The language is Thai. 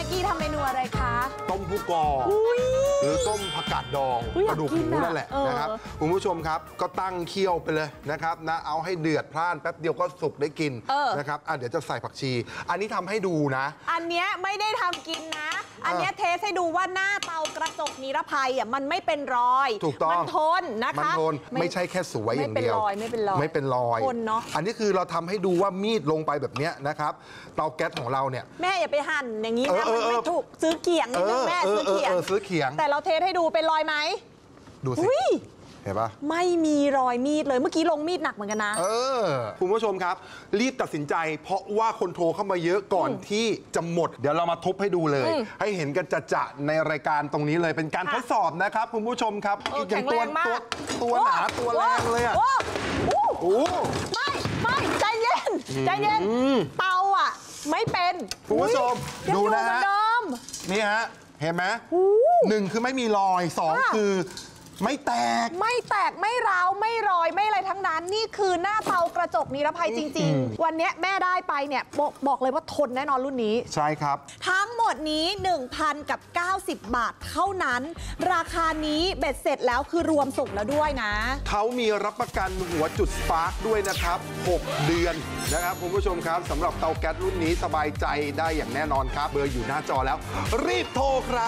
กกี้ทำเมนูอะไรคะต้มผู้กองหรือต้มผักกาดดองกระดูกหมูนั่นแหละนะครับคุณผู้ชมครับก็ตั้งเคี่ยวไปเลยนะครับนะเอาให้เดือดพล่านแป๊บเดียวก็สุกได้กินนะครับเดี๋ยวจะใส่ผักชีอันนี้ทำให้ดูนะอันเนี้ยไม่ได้ทำกินนะอันเนี้ยเทสให้ดูว่าหน้าเตากระจกนิรภัยมันไม่เป็นรอยถูกต้องมันทนนะคะมันทนไม่ใช่แค่สวยอย่างเดียวไม่เป็นรอยทนเนาะอันนี้คือเราทำให้ดูว่ามีดลงไปแบบนี้นะครับเตาแก๊สของเราเนี่ยแม่อย่าไปหั่นอย่างนี้นะมันไม่ถูกซื้อเขียงนิดนึงแม่ซื้อเขียงแต่เราเทสให้ดูเป็นรอยไหมดูสิเห็นปะไม่มีรอยมีดเลยเมื่อกี้ลงมีดหนักเหมือนกันนะคุณผู้ชมครับรีบตัดสินใจเพราะว่าคนโทรเข้ามาเยอะก่อนที่จะหมดเดี๋ยวเรามาทุบให้ดูเลยให้เห็นกันจะในรายการตรงนี้เลยเป็นการทดสอบนะครับคุณผู้ชมครับอย่างตัวหนาตัวแรงเลยอ่ะไม่ใจเย็นเตาอ่ะไม่เป็นคุณผู้ชมดูนะฮะนี่ฮะเห็นไหม1คือไม่มีรอย2คือไม่แตกไม่ร้าวไม่รอยไม่อะไรทั้งนั้นนี่คือหน้าเตากระจกนิรภัยจริงๆวันนี้แม่ได้ไปเนี่ยบอกเลยว่าทนแน่นอนรุ่นนี้ใช่ครับทั้งหมดนี้ 1,090 บาทเท่านั้นราคานี้เบ็ดเสร็จแล้วคือรวมส่งแล้วด้วยนะเขามีรับประกันหัวจุดสปาร์คด้วยนะครับ6 เดือนนะครับคุณผู้ชมครับสำหรับเตาแก๊สรุ่นนี้สบายใจได้อย่างแน่นอนครับเบอร์อยู่หน้าจอแล้วรีบโทรครับ